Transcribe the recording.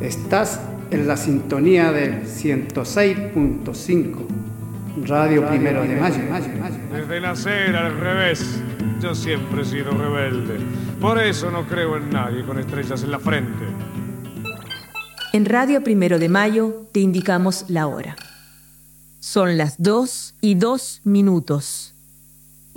Estás en la sintonía del 106.5, Radio Primero de Mayo. Desde nacer al revés, yo siempre he sido rebelde. Por eso no creo en nadie con estrellas en la frente. En Radio Primero de Mayo te indicamos la hora. Son las 2:02.